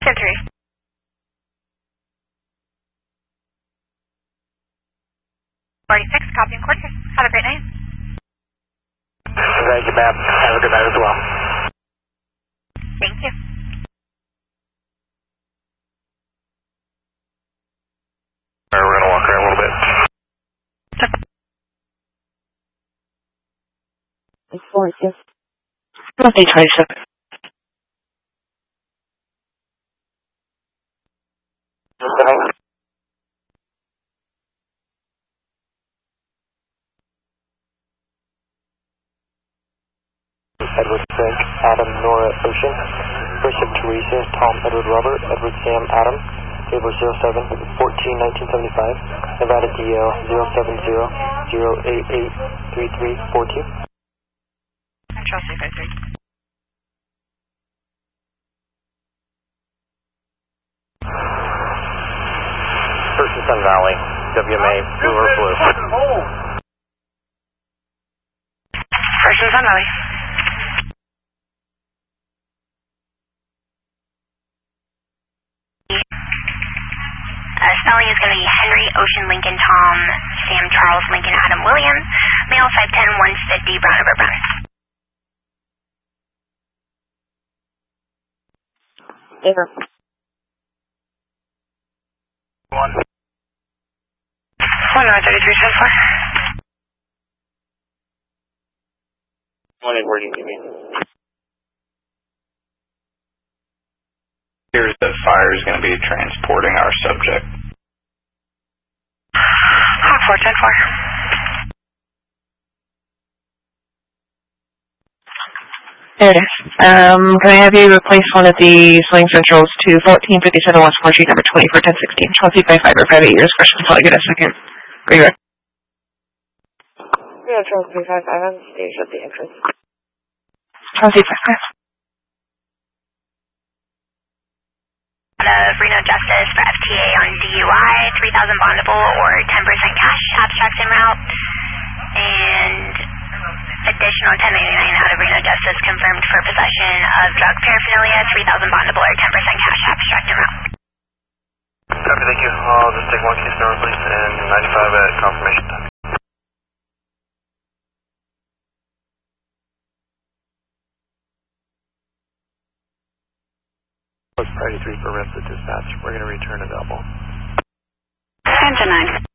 10-3. 46, copy and quarter. Have a great night. Thank you, ma'am. Have a good night as well. Thank you. All right, we're going to walk around a little bit. It's 46. Nothing 27. Edward Frank, Adam, Nora, Ocean. Bishop Teresa, Tom, Edward, Robert, Edward, Sam, Adam. Table 07, 14, 1975. Nevada DL 070-088-3342. Chelsea 53. First and Sun Valley, WMA, blue or blue. First and Sun Valley. Spelling is going to be Henry, Ocean, Lincoln, Tom, Sam, Charles, Lincoln, Adam, William. Male 5'10", 150, brown over brown. Favor. 1-33-74. One where do you mean? Here's that fire is going to be transporting our subject. 4-10-4. There it is. Can I have you replace one of the swing centrals to 1457 West 4 Street, number 20 for 1016? Chelsea 55 or 58 years. Question until I get a second. Great. Yeah, Charles 355 on stage at the entrance. Chelsea 55. Of Reno Justice for FTA on DUI, 3,000 bondable or 10% cash, abstract en route, and additional 1099 out of Reno Justice confirmed for possession of drug paraphernalia, 3,000 bondable or 10% cash, abstract en route. Copy, thank you. I'll just take one case number, please, and 95 at confirmation time. Priority 3 for arrested dispatch. We're going to return a double. 10-9.